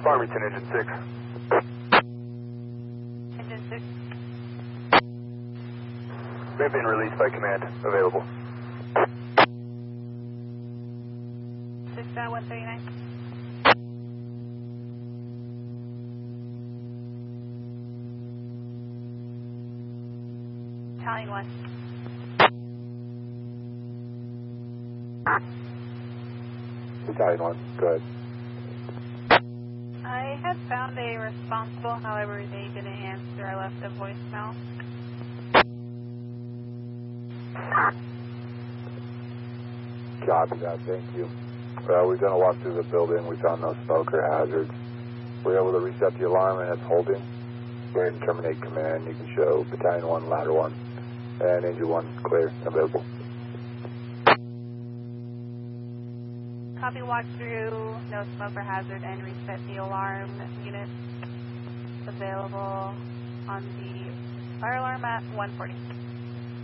Farmington, Engine 6. Engine 6. We have been released by command. Available. 139. Battalion 1. Battalion 1, go ahead. I had found a responsible, however, they didn't answer. I left a voicemail. Copy that, thank you. We've done a walk through the building. We found no smoke or hazards. We're able to reset the alarm and it's holding. Go ahead and terminate command. You can show Battalion 1, Ladder 1, and Engine 1 clear and available. Copy, walk through, no smoke or hazard, and reset the alarm unit. Available on the fire alarm at 140.